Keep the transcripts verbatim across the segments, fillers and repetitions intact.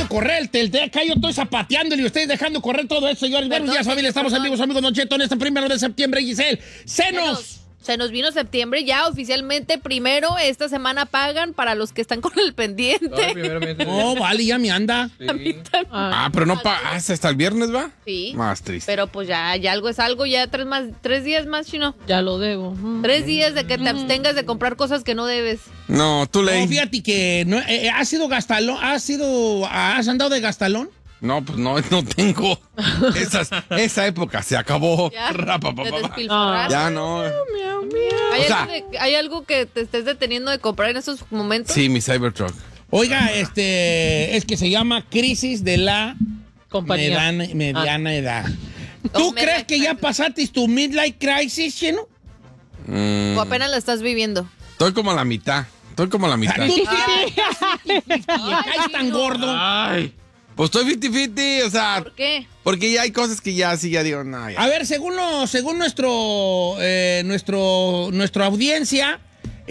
correr el tel de acá, yo estoy zapateándole y ustedes dejando correr todo eso, señores. Perdón, Buenos días, familia, estamos perdón. amigos, amigos, Don Cheto, en este primero de septiembre, Giselle. ¡Senos! Se nos, se nos vino septiembre ya oficialmente primero. Esta semana pagan para los que están con el pendiente. Ay, primero me hace- Oh, vale, ya me anda. Sí. A mí también. Ah, pero no pasa hasta el viernes, ¿va? Sí. Más triste. Pero pues ya, ya algo es algo, ya tres más, tres días más, Chino. Ya lo debo. Mm. Tres días de que te abstengas de comprar cosas que no debes. No, tú No, leí. fíjate que no, eh, ¿has sido gastalón? ¿Has sido, has andado de gastalón? No, pues no, no tengo. Esas, esa época se acabó. Ya, Rapa, pa, de pa, pa. despilfarrar. Ya no. ¿Hay, O sea- algo de- ¿Hay algo que te estés deteniendo de comprar en estos momentos? Sí, mi Cybertruck. Oiga, este, es que se llama crisis de la Compañía. mediana, mediana edad. ¿Tú Oh, crees midlife que ya crisis. pasaste tu midlife crisis, Chino? Mm, ¿O apenas la estás viviendo? estoy como a la mitad. Estoy como a la mitad. Tú tienes y caes tan gordo. Ay. Pues estoy cincuenta cincuenta, o sea, ¿Por qué? porque ya hay cosas que ya sí, ya digo, no, ya. A ver, según lo, según nuestro, eh, nuestro, nuestra audiencia,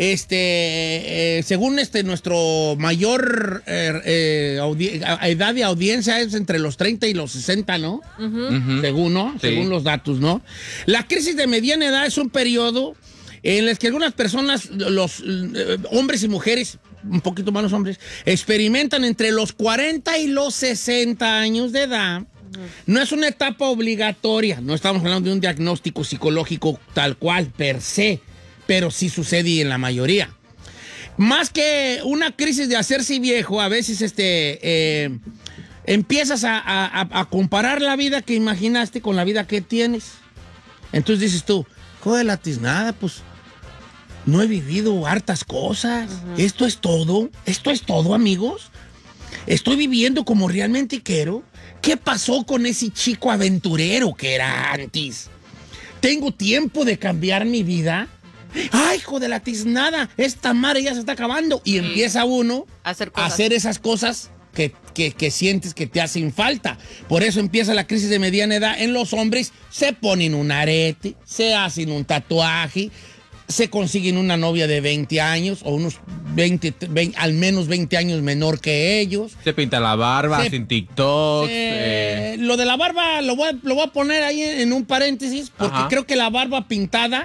este, eh, según este, nuestro mayor eh, eh, audi- a- edad de audiencia es entre los treinta y los sesenta, ¿no? Ujú. Según, ¿no? Sí. Según los datos, ¿no? La crisis de mediana edad es un periodo en el que algunas personas, los eh, hombres y mujeres, un poquito más los hombres, experimentan entre los cuarenta y los sesenta años de edad. No es una etapa obligatoria, no estamos hablando de un diagnóstico psicológico tal cual, per se, pero sí sucede en la mayoría. Más que una crisis de hacerse viejo, a veces este, eh, empiezas a, a- a comparar la vida que imaginaste con la vida que tienes. Entonces dices tú, joder, la tiznada, pues no he vivido hartas cosas. Esto es todo, esto es todo, amigos. Estoy viviendo como realmente quiero. ¿Qué pasó con ese chico aventurero que era antes? ¿Tengo tiempo de cambiar mi vida? ¡Ay, hijo de la tiznada! Esta madre ya se está acabando. Y empieza uno Hacer a cosas. hacer esas cosas que, que- que sientes que te hacen falta. Por eso empieza la crisis de mediana edad en los hombres. Se ponen un arete, se hacen un tatuaje, se consiguen una novia de veinte años o unos veinte, veinte al menos veinte años menor que ellos. Se pinta la barba, Se- hacen TikToks. Eh, eh, Lo de la barba lo voy, a, lo voy a poner ahí en, en un paréntesis porque Ajá. creo que la barba pintada,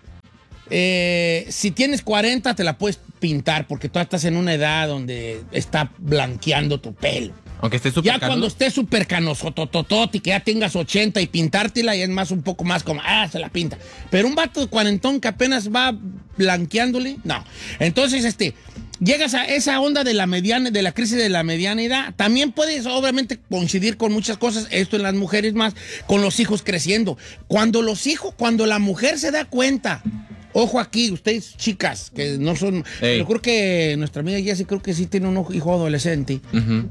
eh, si tienes cuarenta te la puedes pintar porque tú estás en una edad donde está blanqueando tu pelo. aunque esté súper Ya canudo. cuando estés súper canoso, tototote, y que ya tengas ochenta y pintártela, y es más un poco más como, ah, se la pinta. Pero un vato de cuarentón que apenas va blanqueándole, no. Entonces, este, llegas a esa onda de la mediana, de la crisis de la mediana edad. También puedes, obviamente, coincidir con muchas cosas, esto en las mujeres más, con los hijos creciendo. Cuando los hijos, cuando la mujer se da cuenta. Ojo aquí, ustedes chicas, que no son... Ey. Yo creo que nuestra amiga Jessie creo que sí tiene un hijo adolescente. Ujú.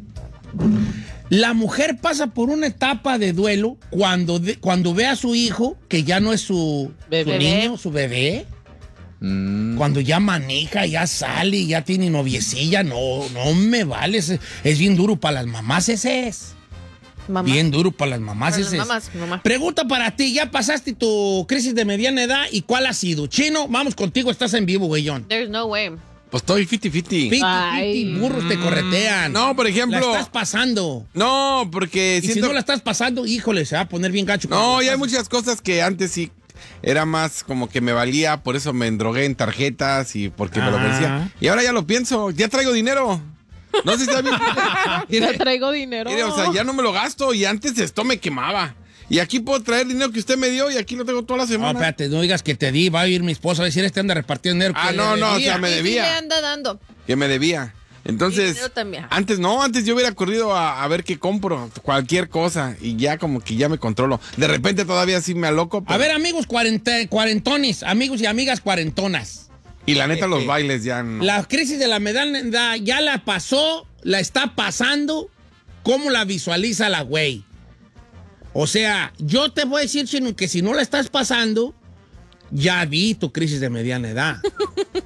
La mujer pasa por una etapa de duelo cuando, de- cuando ve a su hijo, que ya no es su, Bebé. su niño, su bebé. Mm. Cuando ya maneja, ya sale, ya tiene noviecilla. No, no me vale. Es, es bien duro para las mamás ese es. Mamá. Bien duro para las mamás Para ese las es. mamás, mamá. Pregunta para ti, ¿ya pasaste tu crisis de mediana edad y cuál ha sido? Chino, vamos contigo, estás en vivo, güeyón. There's no way. Pues estoy cincuenta cincuenta. Piti, Ay. piti, burros te corretean. No, por ejemplo- La estás pasando. No, porque Y si siento... no la estás pasando, híjole, se va a poner bien gacho. No, cuando ya la hay pases. muchas cosas que antes sí era más como que me valía, por eso me endrogué en tarjetas y porque me lo Ah. merecía. Y ahora ya lo pienso, ya traigo dinero. No sé si está bien. Ya traigo dinero. Mire, o sea, ya no me lo gasto y antes esto me quemaba. Y aquí puedo traer dinero que usted me dio y aquí lo tengo toda la No, semana. espérate, no digas que te di, va a ir mi esposa a decir, este anda repartiendo dinero. Ah, que no, le no, o debía. sea, me Sí, sí debía. le anda dando. Que me debía. Y Entonces, dinero también. antes no, antes yo hubiera corrido a, a ver qué compro, cualquier cosa, y ya como que ya me controlo. De repente todavía sí me aloco. A pero- ver, amigos cuarenta- cuarentones, amigos y amigas cuarentonas. Y la neta, los eh, bailes ya no. La crisis de la mediana edad ya la pasó, la está pasando. ¿Cómo la visualiza la güey? O sea, yo te voy a decir, Chino, que si no la estás pasando, ya vi tu crisis de mediana edad.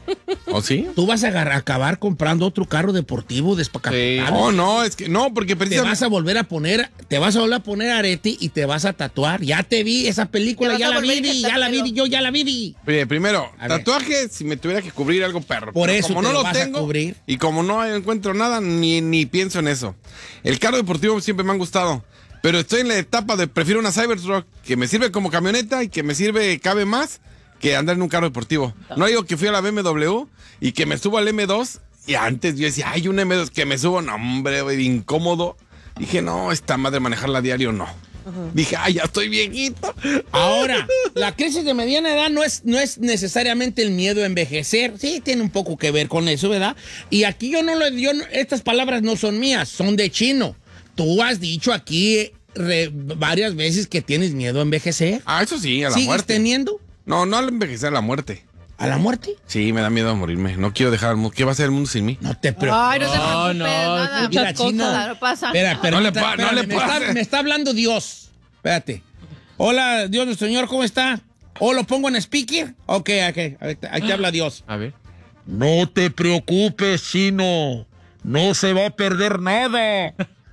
¿O sí? Tú vas a agarrar- acabar comprando otro carro deportivo descapotable. Oh, no, es que no, porque Te precisamente... vas a volver a poner, te vas a volver a poner arete y te vas a tatuar. Ya te vi esa película, Te vas ya a la volver vi, a ya la inyectar vi, yo ya la vi. Oye, primero, A ver. tatuaje si me tuviera que cubrir algo perro. Por Pero eso como te no lo lo vas a tengo cubrir. y como no encuentro nada, ni, ni pienso en eso. El carro deportivo siempre me han gustado, pero estoy en la etapa de prefiero una Cybertruck que me sirve como camioneta y que me sirve, cabe más, que andar en un carro deportivo. No digo que fui a la B M W y que me subo al M dos y antes yo decía, hay un M dos que me subo, no hombre, güey, incómodo. Dije, no, esta madre manejarla a diario, no. Dije, ay, ya estoy viejito. Ahora, la crisis de mediana edad no es, no es necesariamente el miedo a envejecer. Sí, tiene un poco que ver con eso, ¿verdad? Y aquí yo no lo yo, no- estas palabras no son mías, son de Chino. Tú has dicho aquí re- varias veces que tienes miedo a envejecer. Ah, eso sí, a la ¿Sigues muerte. teniendo? No, no al envejecer, a la muerte. ¿A la muerte? Sí, me da miedo a morirme. No quiero dejar el mundo. ¿Qué va a ser el mundo sin mí? No te preocupes. Ay, no te No, preocupes, no, nada. muchas Mira, Chino. Nada, no pasa. Espera, espera, No le espera, pa- no espérame, le me, pase. está, me está hablando Dios. Espérate. Hola, Dios nuestro Señor, ¿cómo está? ¿O lo pongo en speaker? Ok, ok, ahí te, ahí te habla Dios. A ver. No te preocupes, Chino. No se va a perder nada.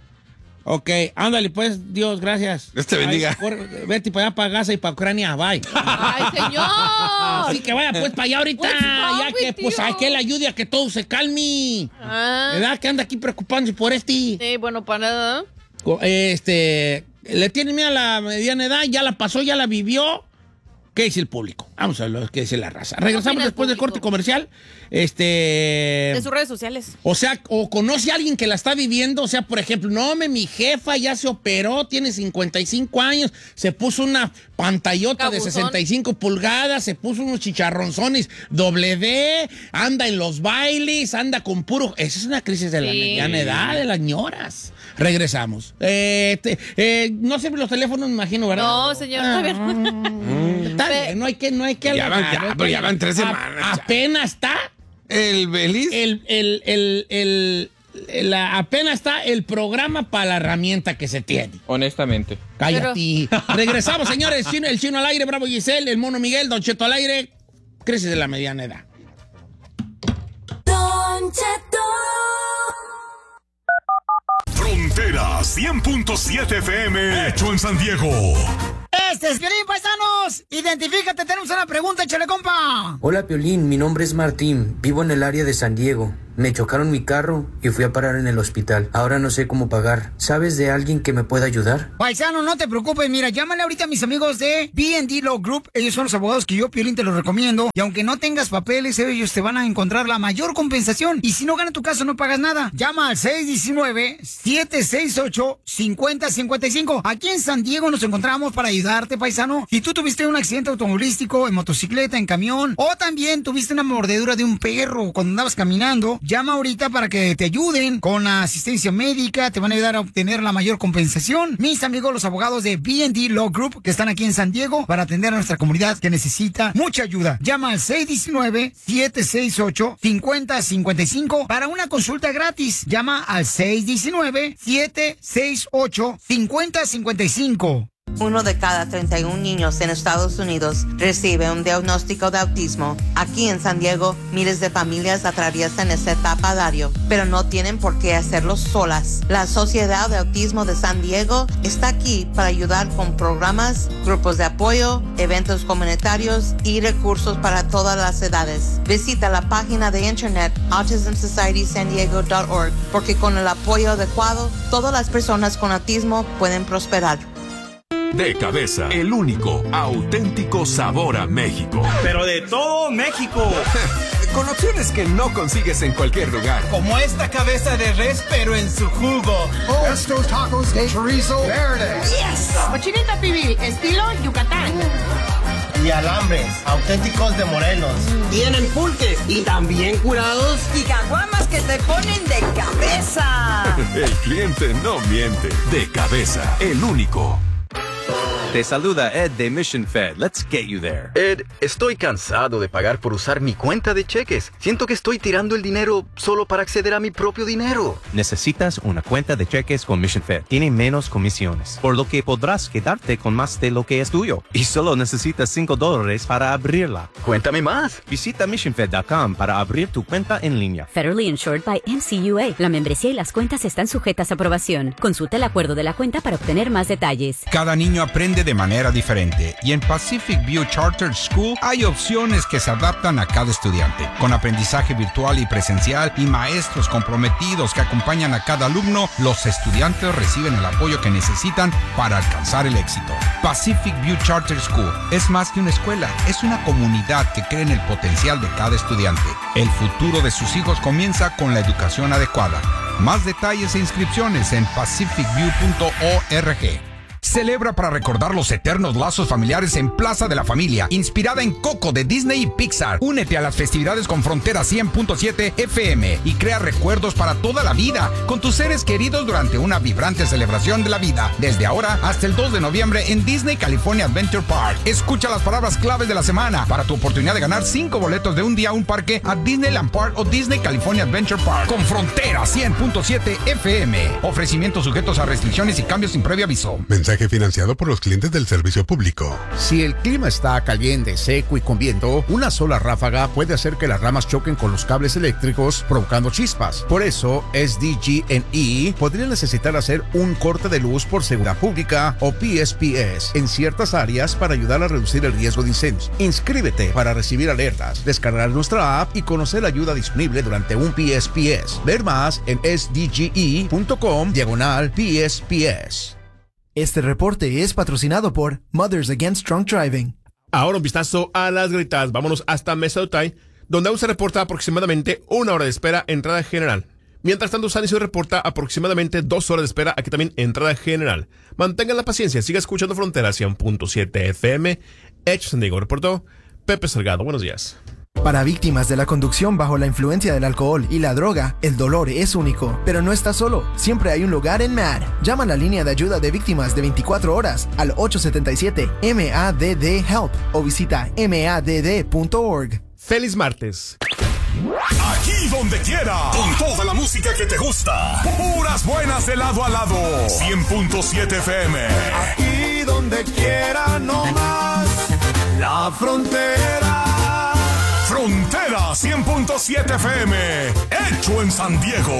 Ok, ándale pues, Dios, gracias. Dios te bendiga. Ay, corre, vete para allá, para Gaza y para Ucrania, bye. Ay, señor. Así que vaya pues para allá ahorita, What's wrong ya que with pues you? hay que le ayude a que todo se calme. Ah, ¿Verdad? Que anda aquí preocupándose por este. sí, bueno, para nada. Co- Este, le tiene miedo a la mediana edad, ya la pasó, ya la vivió. ¿Qué dice el público? Vamos a ver lo que dice la raza. Regresamos opina el después del público? corte comercial. Este. En sus redes sociales. O sea, o conoce a alguien que la está viviendo, o sea, por ejemplo, no, me, mi jefa ya se operó, tiene cincuenta y cinco años, se puso una pantallota de Cabuzón. sesenta y cinco pulgadas, se puso unos chicharronzones doble D, anda en los bailes, anda con puro... Esa es una crisis de la Sí. mediana edad, de las ñoras. Regresamos. Eh, te- eh, no siempre los teléfonos, me imagino, ¿verdad? No, señor, está bien. Está Pe- bien, no hay que... No hay que Ya van- alegar, ya, no hay pero que- ya van tres A- semanas, ya. Apenas está... El Belis. El, el, el, el, la- apenas está el programa para la herramienta que se tiene. Honestamente. Cállate. Regresamos, señores. Chino- el Chino al aire, Bravo Giselle, el Mono Miguel, Don Cheto al aire. Crisis de la mediana edad. Don Cheto. Frontera cien punto siete F M, hecho en San Diego. Este es Piolín, paisanos. Identifícate, tenemos una pregunta, échale, compa. Hola Piolín, mi nombre es Martín, vivo en el área de San Diego. Me chocaron mi carro y fui a parar en el hospital. Ahora no sé cómo pagar. ¿Sabes de alguien que me pueda ayudar? Paisano, no te preocupes, mira, llámale ahorita a mis amigos de B and D Law Group. Ellos son los abogados que yo, Piolín, te los recomiendo. Y aunque no tengas papeles, ellos te van a encontrar la mayor compensación. Y si no gana tu caso, no pagas nada. Llama al seis uno nueve, siete seis ocho, cinco cero cinco cinco. Aquí en San Diego nos encontramos para ayudarte, paisano. Si tú tuviste un accidente automovilístico, en motocicleta, en camión, o también tuviste una mordedura de un perro cuando andabas caminando, llama ahorita para que te ayuden con la asistencia médica, te van a ayudar a obtener la mayor compensación. Mis amigos, los abogados de B and D Law Group, que están aquí en San Diego para atender a nuestra comunidad que necesita mucha ayuda. Llama al seis uno nueve, siete seis ocho, cinco cero cinco cinco para una consulta gratis. Llama al seis uno nueve, siete seis ocho, cinco cero cinco cinco. Uno de cada treinta y uno niños en Estados Unidos recibe un diagnóstico de autismo. Aquí en San Diego, miles de familias atraviesan esta etapa a diario, pero no tienen por qué hacerlo solas. La Sociedad de Autismo de San Diego está aquí para ayudar con programas, grupos de apoyo, eventos comunitarios y recursos para todas las edades. Visita la página de internet autism society san diego punto org porque con el apoyo adecuado, todas las personas con autismo pueden prosperar. De Cabeza, el único auténtico sabor a México. Pero de todo México. Con opciones que no consigues en cualquier lugar. Como esta cabeza de res, pero en su jugo. Estos tacos de chorizo verde. Yes. Cochinita pibil, estilo Yucatán. Y alambres, auténticos de Morelos. Tienen pulques y también curados. Y caguamas que te ponen de cabeza. El cliente no miente. De Cabeza, el único. Te saluda Ed de Mission Fed. Let's get you there. Ed, estoy cansado de pagar por usar mi cuenta de cheques. Siento que estoy tirando el dinero solo para acceder a mi propio dinero. Necesitas una cuenta de cheques con Mission Fed. Tiene menos comisiones, por lo que podrás quedarte con más de lo que es tuyo. Y solo necesitas cinco dólares para abrirla. Cuéntame más. Visita mission fed punto com para abrir tu cuenta en línea. Federally insured by M C U A. La membresía y las cuentas están sujetas a aprobación. Consulta el acuerdo de la cuenta para obtener más detalles. Cada niño aprende de manera diferente y en Pacific View Charter School hay opciones que se adaptan a cada estudiante. Con aprendizaje virtual y presencial y maestros comprometidos que acompañan a cada alumno, los estudiantes reciben el apoyo que necesitan para alcanzar el éxito. Pacific View Charter School es más que una escuela, es una comunidad que cree en el potencial de cada estudiante. El futuro de sus hijos comienza con la educación adecuada. Más detalles e inscripciones en pacific view punto org. Celebra para recordar los eternos lazos familiares en Plaza de la Familia, inspirada en Coco de Disney y Pixar. Únete a las festividades con Frontera cien punto siete F M y crea recuerdos para toda la vida con tus seres queridos durante una vibrante celebración de la vida. Desde ahora hasta el dos de noviembre en Disney California Adventure Park. Escucha las palabras claves de la semana para tu oportunidad de ganar cinco boletos de un día a un parque a Disneyland Park o Disney California Adventure Park con Frontera cien punto siete F M. Ofrecimientos sujetos a restricciones y cambios sin previo aviso. Mensaje financiado por los clientes del servicio público. Si el clima está caliente, seco y con viento, una sola ráfaga puede hacer que las ramas choquen con los cables eléctricos, provocando chispas. Por eso, S D G and E podría necesitar hacer un corte de luz por seguridad pública o P S P S en ciertas áreas para ayudar a reducir el riesgo de incendios. Inscríbete para recibir alertas, descargar nuestra app y conocer la ayuda disponible durante un P S P S. Ver más en S D G E punto com diagonal P S P S. Este reporte es patrocinado por Mothers Against Drunk Driving. Ahora un vistazo a las gritas. Vámonos hasta Mesa de Otay, donde aún se reporta aproximadamente una hora de espera entrada general. Mientras tanto, San Isidro reporta aproximadamente dos horas de espera, aquí también entrada general. Mantengan la paciencia, siga escuchando Frontera cien punto siete F M. Hecho San Diego, reportó Pepe Salgado. Buenos días. Para víctimas de la conducción bajo la influencia del alcohol y la droga, el dolor es único, pero no estás solo. Siempre hay un lugar en M A D. Llama a la línea de ayuda de víctimas de veinticuatro horas al ocho siete siete M A D D HELP o visita M A D D punto org. Feliz martes. Aquí donde quiera, con toda la música que te gusta. Puras buenas de lado a lado. cien punto siete F M. Aquí donde quiera, no más. La frontera. Frontera cien punto siete F M. Hecho en San Diego.